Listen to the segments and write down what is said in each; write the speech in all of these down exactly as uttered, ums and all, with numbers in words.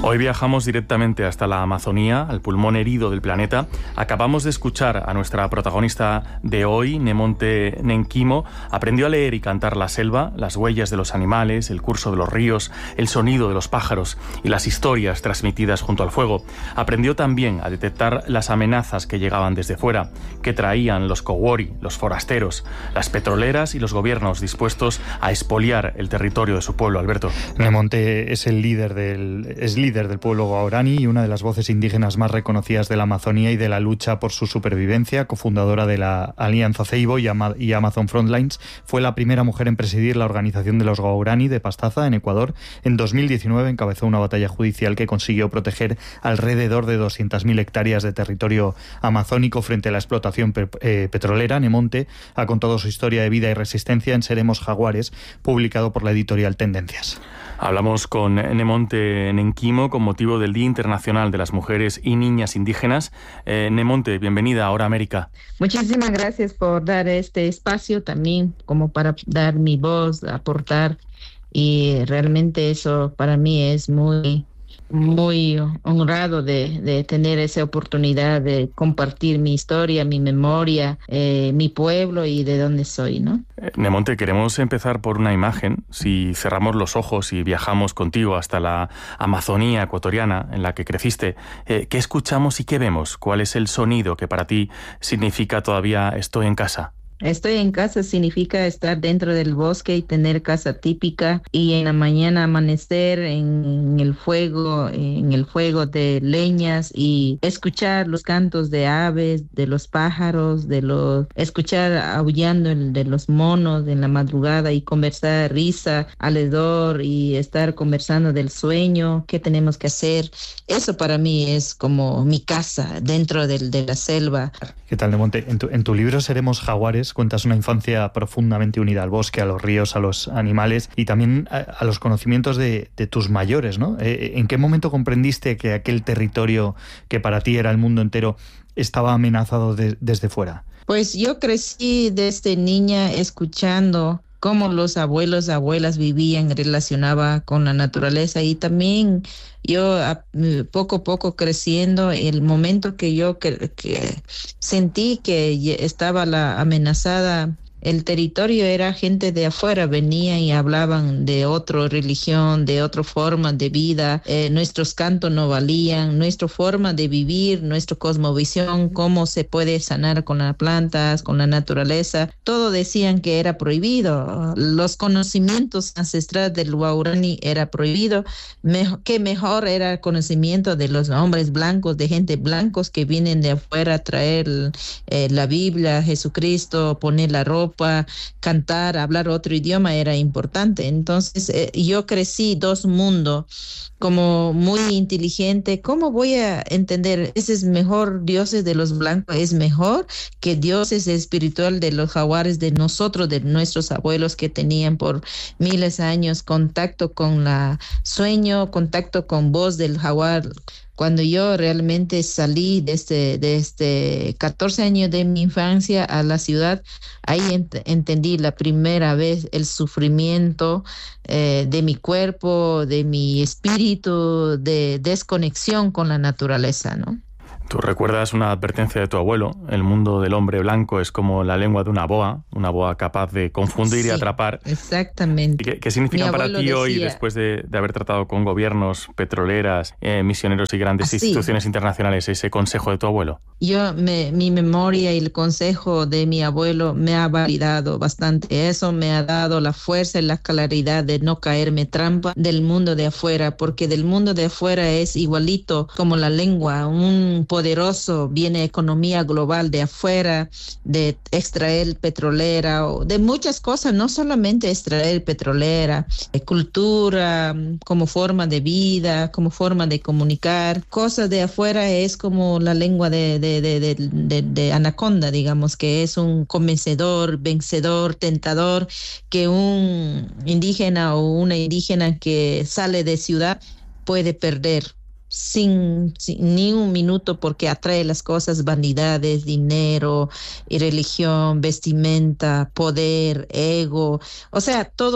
Hoy viajamos directamente hasta la Amazonía, al pulmón herido del planeta. Acabamos de escuchar a nuestra protagonista de hoy, Nemonte Nenquimo. Aprendió a leer y cantar la selva, las huellas de los animales, el curso de los ríos, el sonido de los pájaros y las historias transmitidas junto al fuego. Aprendió también a detectar las amenazas que llegaban desde fuera, que traían los Kowori, los forasteros, las petroleras y los gobiernos dispuestos a expoliar el territorio de su pueblo. Alberto. Nemonte es el líder del es líder del pueblo guaraní y una de las voces indígenas más reconocidas de la Amazonía y de la lucha por su supervivencia, cofundadora de la Alianza Ceibo y, Ama- y Amazon Frontlines. Fue la primera mujer en presidir la organización de los guaraní de Pastaza, en Ecuador. En dos mil diecinueve encabezó una batalla judicial que consiguió proteger alrededor de doscientas mil hectáreas de territorio amazónico frente a la explotación pe- eh, petrolera. Nemonte ha contado su historia de vida y resistencia en Seremos Jaguares, publicado por la editorial Tendencias. Hablamos con Nemonte Nenquimo con motivo del Día Internacional de las Mujeres y Niñas Indígenas. Eh, Nemonte, bienvenida a Hora América. Muchísimas gracias por dar este espacio también como para dar mi voz, aportar, y realmente eso para mí es muy... muy honrado de, de tener esa oportunidad de compartir mi historia, mi memoria, eh, mi pueblo y de dónde soy, ¿no? Eh, Nemonte, queremos empezar por una imagen. Si cerramos los ojos y viajamos contigo hasta la Amazonía ecuatoriana en la que creciste, eh, ¿qué escuchamos y qué vemos? ¿Cuál es el sonido que para ti significa todavía estoy en casa? Estoy en casa significa estar dentro del bosque y tener casa típica, y en la mañana amanecer en el fuego, en el fuego de leñas, y escuchar los cantos de aves, de los pájaros, de los escuchar aullando el, de los monos en la madrugada, y conversar risa alrededor y estar conversando del sueño, qué tenemos que hacer. Eso para mí es como mi casa dentro del, de la selva. ¿Qué tal, Nemonte? En tu, en tu libro Seremos Jaguares cuentas una infancia profundamente unida al bosque, a los ríos, a los animales y también a, a los conocimientos de, de tus mayores, ¿no? Eh, ¿En qué momento comprendiste que aquel territorio que para ti era el mundo entero estaba amenazado de, desde fuera? Pues yo crecí desde niña escuchando cómo los abuelos, abuelas vivían, relacionaba con la naturaleza, y también yo a, poco a poco creciendo, el momento que yo que, que sentí que estaba la amenazada el territorio, era gente de afuera, venían y hablaban de otra religión, de otra forma de vida, eh, nuestros cantos no valían, nuestra forma de vivir, nuestra cosmovisión, cómo se puede sanar con las plantas, con la naturaleza, todo decían que era prohibido, los conocimientos ancestrales del guaraní era prohibido, Me- que mejor era el conocimiento de los hombres blancos, de gente blancos que vienen de afuera a traer eh, la Biblia, Jesucristo, poner la ropa, cantar, hablar otro idioma era importante. Entonces eh, yo crecí dos mundos, como muy inteligente. ¿Cómo voy a entender? Ese es mejor, dioses de los blancos es mejor que dioses espiritual de los jaguares, de nosotros, de nuestros abuelos que tenían por miles de años contacto con la sueño, contacto con voz del jaguar. Cuando yo realmente salí desde, desde catorce años de mi infancia a la ciudad, ahí ent- entendí la primera vez el sufrimiento eh, de mi cuerpo, de mi espíritu, de desconexión con la naturaleza, ¿no? Tú recuerdas una advertencia de tu abuelo: el mundo del hombre blanco es como la lengua de una boa, una boa capaz de confundir Sí, y atrapar. exactamente. ¿Qué, qué significa Mi para abuelo ti hoy, decía- después de, de haber tratado con gobiernos, petroleras, eh, misioneros y grandes Así. instituciones internacionales, ese consejo de tu abuelo? Yo, me, mi memoria y el consejo de mi abuelo me ha validado bastante. Eso me ha dado la fuerza y la claridad de no caerme trampa del mundo de afuera, porque del mundo de afuera es igualito como la lengua, un poderoso, viene economía global de afuera, de extraer petrolera, o de muchas cosas, no solamente extraer petrolera, de cultura, como forma de vida, como forma de comunicar. Cosas de afuera es como la lengua de, de, de, de, de, de anaconda, digamos, que es un convencedor, vencedor, tentador, que un indígena o una indígena que sale de ciudad puede perder. Sin, sin ni un minuto, porque atrae las cosas, vanidades, dinero y religión, vestimenta, poder, ego, o sea, todo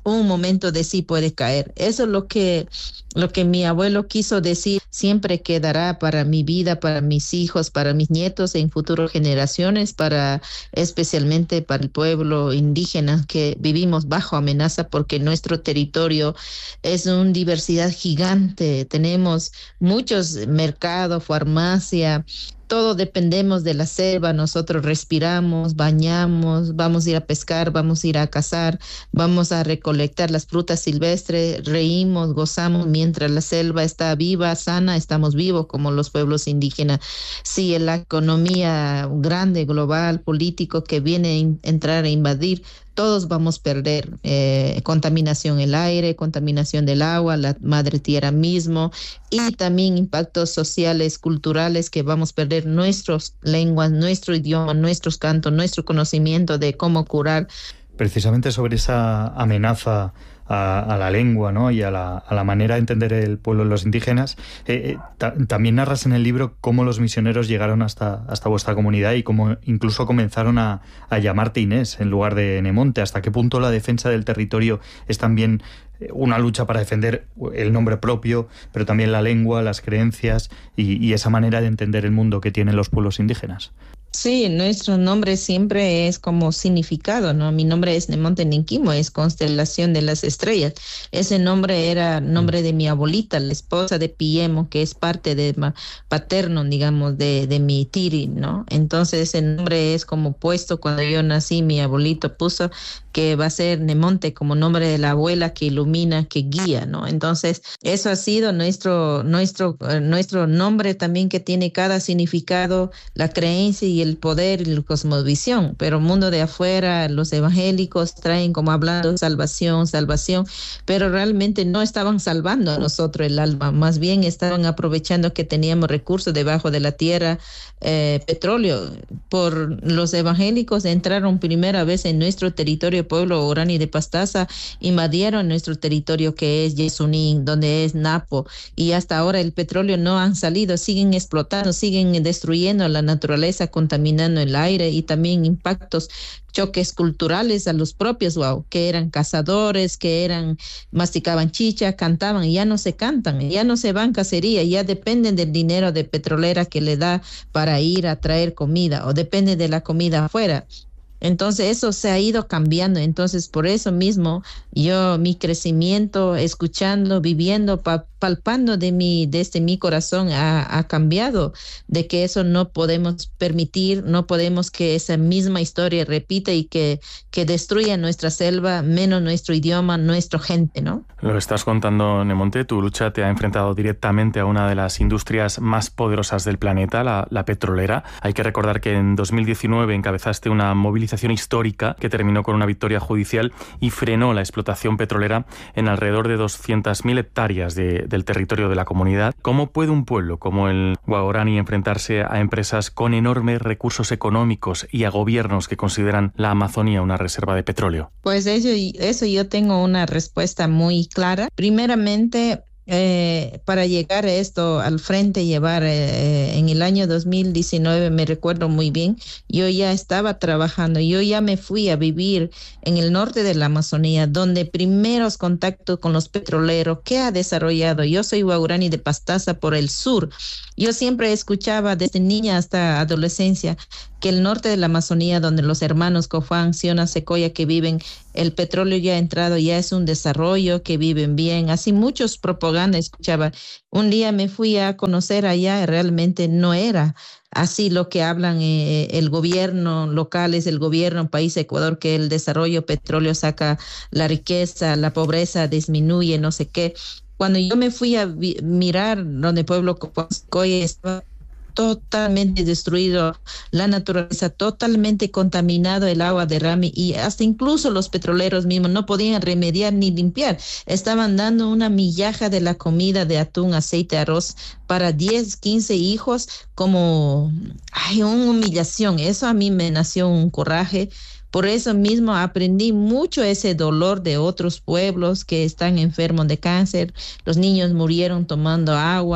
un momento de sí puede caer. Eso es lo que, lo que mi abuelo quiso decir, siempre quedará para mi vida, para mis hijos, para mis nietos en futuras generaciones, para especialmente para el pueblo indígena que vivimos bajo amenaza porque nuestro territorio es una diversidad gigante. Tenemos muchos mercados, farmacia, todo dependemos de la selva, nosotros respiramos, bañamos, vamos a ir a pescar, vamos a ir a cazar, vamos a recolectar las frutas silvestres, reímos, gozamos mientras la selva está viva, sana, estamos vivos como los pueblos indígenas. Si la economía grande, global, político que viene a entrar a invadir, todos vamos a perder eh, contaminación del aire, contaminación del agua, la madre tierra mismo, y también impactos sociales, culturales, que vamos a perder nuestras lenguas, nuestro idioma, nuestros cantos, nuestro conocimiento de cómo curar. Precisamente sobre esa amenaza a, a la lengua, ¿no? y a la, a la manera de entender el pueblo de los indígenas, eh, eh, ta, también narras en el libro cómo los misioneros llegaron hasta, hasta vuestra comunidad y cómo incluso comenzaron a, a llamarte Inés en lugar de Nemonte. ¿Hasta qué punto la defensa del territorio es también una lucha para defender el nombre propio, pero también la lengua, las creencias y, y esa manera de entender el mundo que tienen los pueblos indígenas? Sí, nuestro nombre siempre es como significado, ¿no? Mi nombre es Nemonte Nenquimo, es constelación de las estrellas. Ese nombre era nombre de mi abuelita, la esposa de Piemo, que es parte de paterno, digamos, de, de mi tiri, ¿no? Entonces ese nombre es como puesto cuando yo nací, mi abuelito puso que va a ser Nemonte como nombre de la abuela que ilumina, que guía, ¿no? Entonces eso ha sido nuestro, nuestro, uh, nuestro nombre también, que tiene cada significado, la creencia y el poder y la cosmovisión, pero el mundo de afuera, los evangélicos traen como hablando salvación, salvación, pero realmente no estaban salvando a nosotros el alma, más bien estaban aprovechando que teníamos recursos debajo de la tierra, eh, petróleo. Por los evangélicos entraron primera vez en nuestro territorio, pueblo Orani de Pastaza, invadieron nuestro territorio que es Yesunín, donde es Napo, y hasta ahora el petróleo no han salido, siguen explotando, siguen destruyendo la naturaleza, contaminando el aire, y también impactos, choques culturales a los propios wow, que eran cazadores, que eran masticaban chicha, cantaban, y ya no se cantan, ya no se van cacería, ya dependen del dinero de petrolera que le da para ir a traer comida, o depende de la comida afuera. Entonces eso se ha ido cambiando. Entonces por eso mismo yo, mi crecimiento, escuchando, viviendo, pa- palpando de mi, desde mi corazón ha, ha cambiado, de que eso no podemos permitir, no podemos que esa misma historia repita y que, que destruya nuestra selva, menos nuestro idioma, nuestra gente, ¿no? Lo estás contando, Nemonte, tu lucha te ha enfrentado directamente a una de las industrias más poderosas del planeta, la, la petrolera. Hay que recordar que en dos mil diecinueve encabezaste una movilización histórica que terminó con una victoria judicial y frenó la explotación petrolera en alrededor de doscientas mil hectáreas de, del territorio de la comunidad. ¿Cómo puede un pueblo como el Waorani enfrentarse a empresas con enormes recursos económicos y a gobiernos que consideran la Amazonía una reserva de petróleo? Pues eso, eso yo tengo una respuesta muy clara. Primeramente, Eh, para llegar a esto al frente, llevar eh, en el año dos mil diecinueve, me recuerdo muy bien, yo ya estaba trabajando, yo ya me fui a vivir en el norte de la Amazonía, donde primeros contactos con los petroleros que ha desarrollado. Yo soy Waorani de Pastaza por el sur. Yo siempre escuchaba desde niña hasta adolescencia que el norte de la Amazonía, donde los hermanos Cofán, Siona, Secoya que viven, el petróleo ya ha entrado, ya es un desarrollo, que viven bien. Así muchos propaganda escuchaba. Un día me fui a conocer allá, realmente no era así lo que hablan eh, el gobierno local, es el gobierno país Ecuador, que el desarrollo petróleo saca la riqueza, la pobreza disminuye, no sé qué. Cuando yo me fui a vi- mirar donde el pueblo Cocoy estaba totalmente destruido, la naturaleza totalmente contaminado, el agua derrame, y hasta incluso los petroleros mismos no podían remediar ni limpiar. Estaban dando una migaja de la comida de atún, aceite, arroz para diez, quince hijos, como ay, una humillación. Eso a mí me nació un coraje. Por eso mismo aprendí mucho ese dolor de otros pueblos que están enfermos de cáncer. Los niños murieron tomando agua.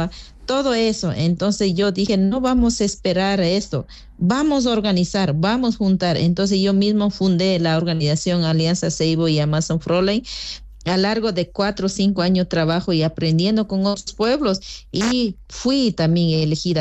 todo eso. Entonces yo dije, no vamos a esperar esto, vamos a organizar, vamos a juntar. Entonces yo mismo fundé la organización Alianza Seibo y Amazon Frontline. A lo largo de cuatro o cinco años trabajo y aprendiendo con otros pueblos, y fui también elegida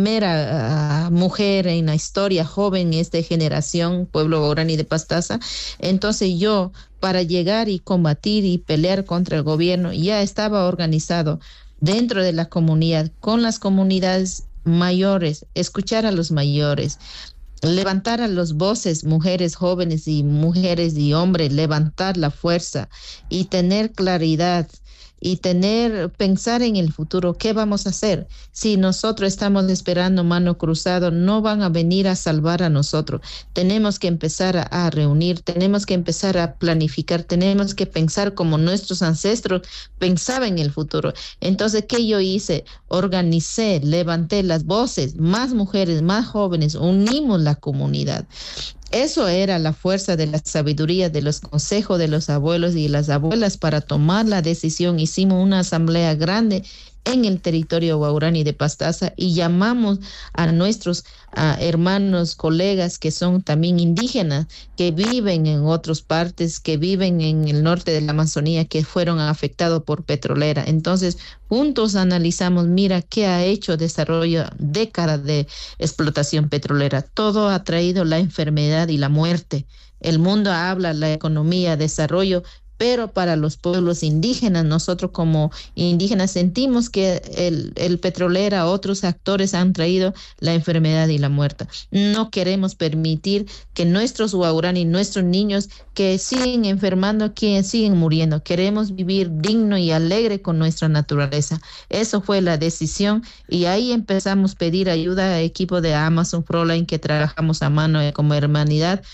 primera uh, mujer en la historia joven en esta generación, pueblo guaraní de Pastaza. Entonces yo, para llegar y combatir y pelear contra el gobierno, ya estaba organizado dentro de la comunidad, con las comunidades mayores, escuchar a los mayores, levantar a las voces, mujeres jóvenes y mujeres y hombres, levantar la fuerza y tener claridad y tener, pensar en el futuro, ¿qué vamos a hacer? Si nosotros estamos esperando mano cruzada, no van a venir a salvar a nosotros. Tenemos que empezar a, a reunir, tenemos que empezar a planificar, tenemos que pensar como nuestros ancestros pensaban en el futuro. Entonces, ¿qué yo hice? Organicé, levanté las voces, más mujeres, más jóvenes, unimos la comunidad. Eso era la fuerza de la sabiduría, de los consejos de los abuelos y las abuelas para tomar la decisión. Hicimos una asamblea grande en el territorio guaraní de Pastaza y llamamos a nuestros a hermanos, colegas que son también indígenas, que viven en otras partes, que viven en el norte de la Amazonía, que fueron afectados por petrolera. Entonces, juntos analizamos, mira, qué ha hecho desarrollo, décadas de explotación petrolera. Todo ha traído la enfermedad y la muerte. El mundo habla, la economía, desarrollo, pero para los pueblos indígenas, nosotros como indígenas sentimos que el, el petrolera, otros actores han traído la enfermedad y la muerte. No queremos permitir que nuestros guaraní, nuestros niños que siguen enfermando, que siguen muriendo. Queremos vivir digno y alegre con nuestra naturaleza. Eso fue la decisión y ahí empezamos a pedir ayuda a equipo de Amazon Frontline que trabajamos a mano como hermanidad.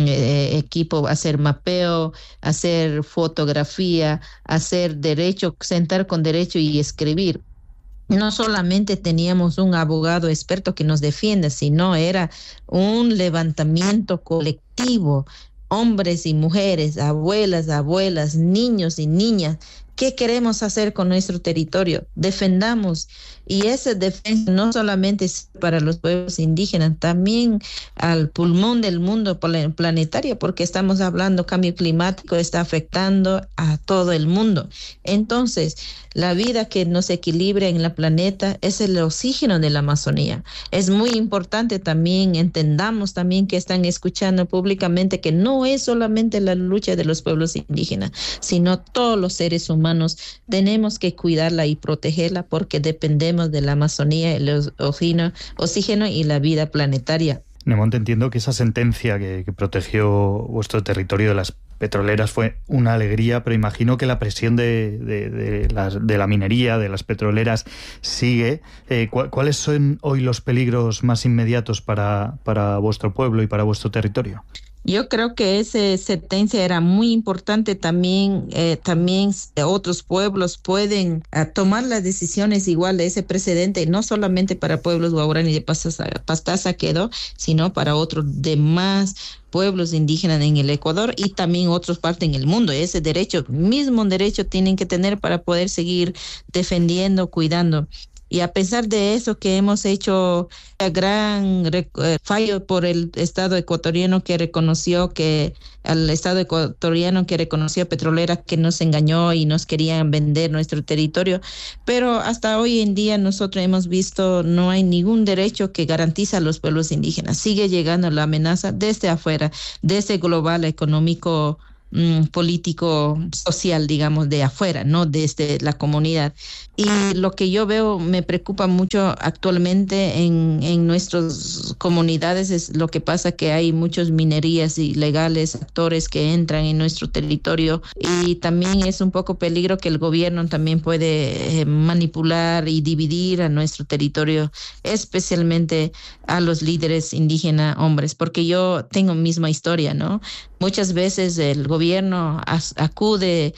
Eh, equipo, hacer mapeo, hacer fotografía, hacer derecho, sentar con derecho y escribir. No solamente teníamos un abogado experto que nos defienda, sino era un levantamiento colectivo, hombres y mujeres, abuelas, abuelas, niños y niñas. ¿Qué queremos hacer con nuestro territorio? Defendamos. Y esa defensa no solamente es para los pueblos indígenas, también al pulmón del mundo planetario, porque estamos hablando cambio climático, está afectando a todo el mundo. Entonces, la vida que nos equilibra en el planeta es el oxígeno de la Amazonía. Es muy importante también, entendamos también que están escuchando públicamente que no es solamente la lucha de los pueblos indígenas, sino todos los seres humanos. Tenemos que cuidarla y protegerla porque dependemos de la Amazonía, el oxígeno, oxígeno y la vida planetaria. Nemonte, entiendo que esa sentencia que, que protegió vuestro territorio de las petroleras fue una alegría, pero imagino que la presión de, de, de, las, de la minería, de las petroleras, sigue. Eh, ¿cu- ¿Cuáles son hoy los peligros más inmediatos para, para vuestro pueblo y para vuestro territorio? Yo creo que esa sentencia era muy importante también, eh, también otros pueblos pueden uh, tomar las decisiones igual de ese precedente, no solamente para pueblos guaraní de Pastaza, Pastaza quedó, sino para otros demás pueblos indígenas en el Ecuador y también otras partes en el mundo. Ese derecho, mismo derecho tienen que tener para poder seguir defendiendo, cuidando. Y a pesar de eso que hemos hecho un gran rec- fallo por el Estado ecuatoriano que reconoció que al Estado ecuatoriano que reconoció a Petrolera que nos engañó y nos querían vender nuestro territorio, pero hasta hoy en día nosotros hemos visto no hay ningún derecho que garantiza a los pueblos indígenas. Sigue llegando la amenaza desde afuera, desde global económico, mm, político, social, digamos, de afuera, no desde la comunidad. Y lo que yo veo me preocupa mucho actualmente en, en nuestras comunidades es lo que pasa que hay muchas minerías ilegales, actores que entran en nuestro territorio y también es un poco peligro que el gobierno también puede eh, manipular y dividir a nuestro territorio, especialmente a los líderes indígenas hombres, porque yo tengo misma historia, ¿no? Muchas veces el gobierno as, acude,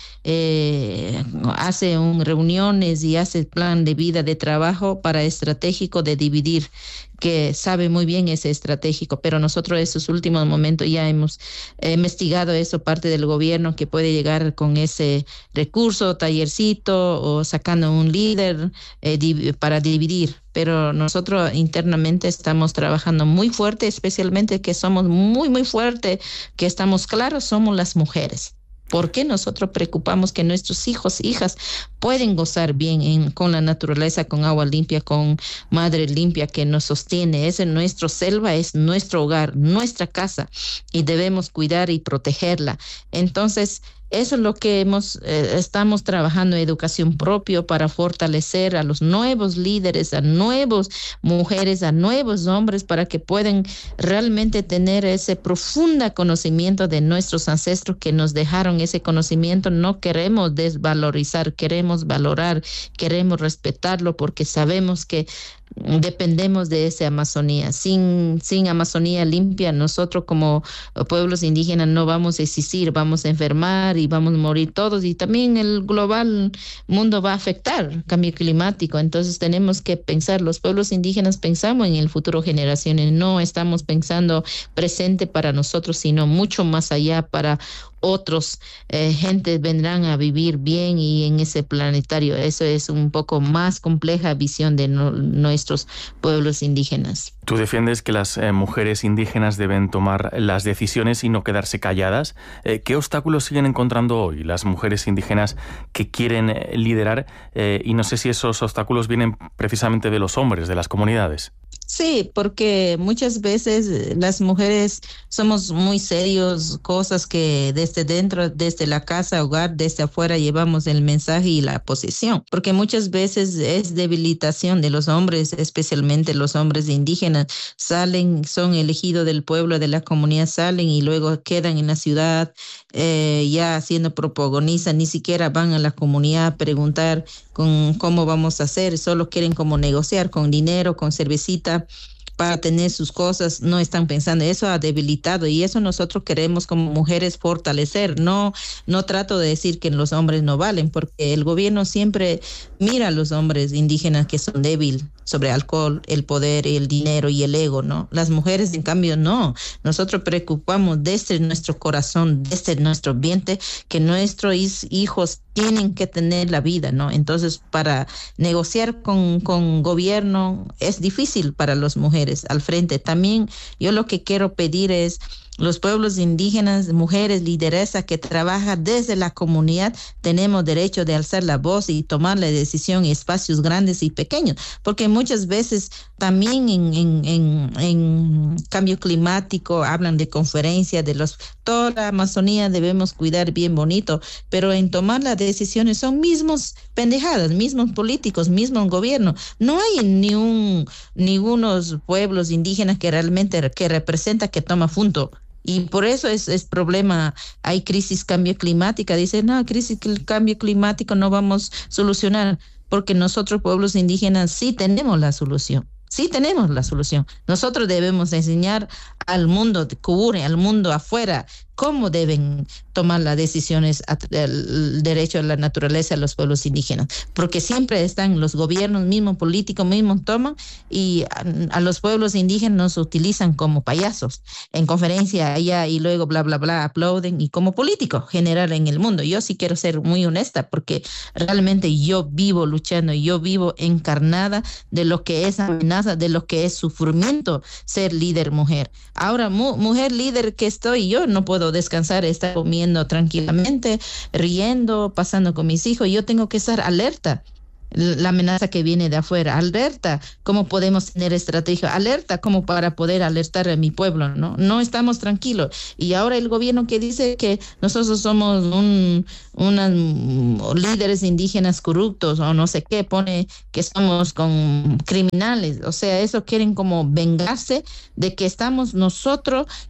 eh, hace un, reuniones y y hace plan de vida, de trabajo para estratégico de dividir. que sabe muy bien ese estratégico, pero nosotros en estos últimos momentos ya hemos eh, investigado eso, parte del gobierno que puede llegar con ese recurso, tallercito o sacando un líder eh, div- para dividir. Pero nosotros internamente estamos trabajando muy fuerte, especialmente que somos muy, muy fuertes, que estamos claros, somos las mujeres. ¿Por qué nosotros preocupamos que nuestros hijos, hijas pueden gozar bien en, con la naturaleza, con agua limpia, con madre limpia que nos sostiene? Es en nuestra selva, es nuestro hogar, nuestra casa y debemos cuidar y protegerla. Entonces, eso es lo que hemos, eh, estamos trabajando en educación propia para fortalecer a los nuevos líderes, a nuevas mujeres, a nuevos hombres, para que puedan realmente tener ese profundo conocimiento de nuestros ancestros que nos dejaron ese conocimiento. No queremos desvalorizar, queremos valorar, queremos respetarlo, porque sabemos que dependemos de esa Amazonía. Sin, sin Amazonía limpia, nosotros como pueblos indígenas no vamos a existir, vamos a enfermar y vamos a morir todos, y también el global mundo va a afectar cambio climático. Entonces tenemos que pensar, los pueblos indígenas pensamos en el futuro generaciones, no estamos pensando presente para nosotros, sino mucho más allá para otros eh, gentes vendrán a vivir bien y en ese planetario. Eso es un poco más compleja visión de no, nuestros pueblos indígenas. Tú defiendes que las eh, mujeres indígenas deben tomar las decisiones y no quedarse calladas. Eh, ¿Qué obstáculos siguen encontrando hoy las mujeres indígenas que quieren eh, liderar? Eh, y no sé si esos obstáculos vienen precisamente de los hombres, de las comunidades. Sí, porque muchas veces las mujeres somos muy serios, cosas que desde dentro, desde la casa, hogar, desde afuera llevamos el mensaje y la posición, porque muchas veces es debilitación de los hombres, especialmente los hombres indígenas, salen, son elegidos del pueblo, de la comunidad, salen y luego quedan en la ciudad eh, ya haciendo propaganda, ni siquiera van a la comunidad a preguntar con cómo vamos a hacer, solo quieren como negociar con dinero, con cervecita para tener sus cosas, no están pensando. Eso ha debilitado y eso nosotros queremos como mujeres fortalecer. No, no trato de decir que los hombres no valen, porque el gobierno siempre mira a los hombres indígenas que son débiles sobre alcohol, el poder, el dinero y el ego, ¿no? Las mujeres, en cambio, no. Nosotros preocupamos desde nuestro corazón, desde nuestro vientre, que nuestros hijos tienen que tener la vida, ¿no? Entonces, para negociar con, con gobierno es difícil para las mujeres al frente. También yo lo que quiero pedir es los pueblos indígenas, mujeres, lideresas que trabajan desde la comunidad, tenemos derecho de alzar la voz y tomar la decisión en espacios grandes y pequeños, porque muchas veces también en, en, en, en cambio climático hablan de conferencias, de los, toda la Amazonía debemos cuidar bien bonito, pero en tomar las decisiones son mismos pendejadas, mismos políticos, mismos gobiernos. No hay ni un, ni unos pueblos indígenas que realmente que representa que toma punto. Y por eso es, es problema, hay crisis cambio climática, dicen, no, crisis cambio climático no vamos a solucionar, porque nosotros pueblos indígenas sí tenemos la solución, sí tenemos la solución. Nosotros debemos enseñar al mundo de Cubre, al mundo afuera, cómo deben tomar las decisiones, el derecho a la naturaleza de los pueblos indígenas, porque siempre están los gobiernos mismos, políticos mismos toman y a, a los pueblos indígenas nos utilizan como payasos en conferencia allá y luego bla, bla, bla, aplauden y como político general en el mundo. Yo sí quiero ser muy honesta porque realmente yo vivo luchando, yo vivo encarnada de lo que es amenaza, de lo que es sufrimiento ser líder mujer. Ahora, mu- mujer líder que estoy, yo no puedo descansar, estar comiendo tranquilamente, riendo, pasando con mis hijos. Yo tengo que estar alerta. La amenaza que viene de afuera, alerta, cómo podemos tener estrategia, alerta como para poder alertar a mi pueblo, ¿no? No estamos tranquilos. Y ahora el gobierno que dice que nosotros somos un, unas líderes indígenas corruptos o no sé qué, pone que somos con criminales. O sea, eso quieren como vengarse de que estamos nosotros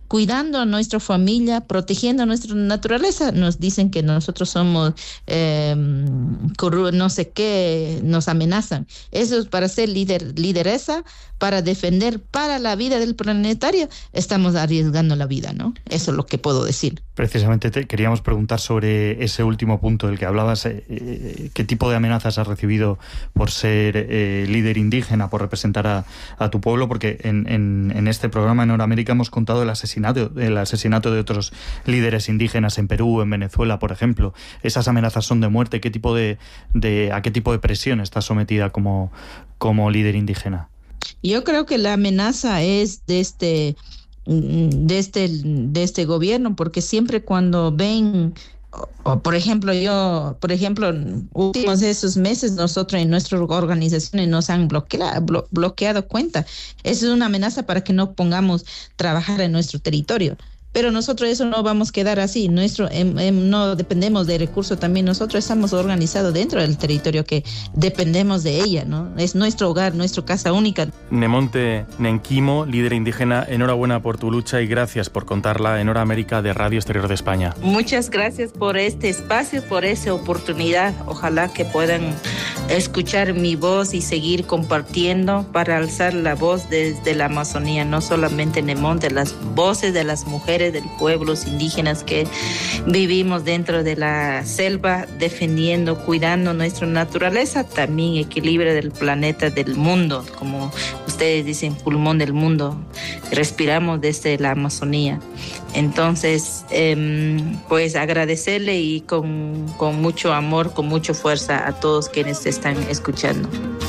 cuidando a nuestra familia, protegiendo a nuestra naturaleza. Nos dicen que nosotros somos eh, corru- no sé qué, nos amenazan. Eso es para ser líder, lideresa, para defender para la vida del planetario, estamos arriesgando la vida, ¿no? Eso es lo que puedo decir. Precisamente te queríamos preguntar sobre ese último punto del que hablabas. Eh, ¿Qué tipo de amenazas has recibido por ser eh, líder indígena, por representar a, a tu pueblo? Porque en, en, en este programa en Hora América hemos contado el asesinato, el asesinato de otros líderes indígenas en Perú, en Venezuela, por ejemplo. ¿Esas amenazas son de muerte? ¿Qué tipo de, de, ¿A qué tipo de presión estás sometida como, como líder indígena? Yo creo que la amenaza es de este, de este, de este gobierno, porque siempre cuando ven, o, o por ejemplo, yo, por ejemplo, últimos de esos meses nosotros en nuestras organizaciones nos han bloqueado, blo, bloqueado cuenta. Eso es una amenaza para que no pongamos trabajar en nuestro territorio. Pero nosotros eso no vamos a quedar así. Nuestro em, em, no dependemos de recursos también. Nosotros estamos organizados dentro del territorio que dependemos de ella, ¿no? Es nuestro hogar, nuestra casa única. Nemonte Nenquimo, líder indígena, enhorabuena por tu lucha y gracias por contarla en Hora América de Radio Exterior de España. Muchas gracias por este espacio, por esa oportunidad. Ojalá que puedan escuchar mi voz y seguir compartiendo para alzar la voz desde la Amazonía, no solamente Nemonte, las voces de las mujeres de los pueblos indígenas que vivimos dentro de la selva, defendiendo, cuidando nuestra naturaleza, también equilibrio del planeta, del mundo, como ustedes dicen, pulmón del mundo, respiramos desde la Amazonía. Entonces, eh, pues agradecerle y con, con mucho amor, con mucha fuerza a todos quienes están escuchando.